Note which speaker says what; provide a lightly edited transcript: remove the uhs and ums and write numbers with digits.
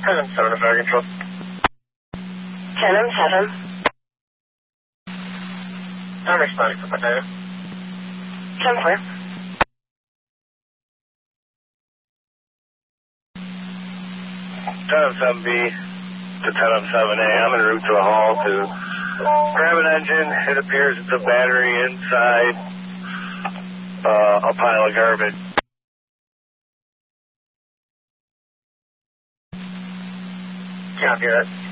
Speaker 1: 7 Fire Control.
Speaker 2: 10-7.
Speaker 1: I'm responding for Potato.
Speaker 2: 10-4.
Speaker 1: 7B to 10-7A. I'm en route to a hall to grab an engine. It appears it's a battery inside a pile of garbage. Copy that.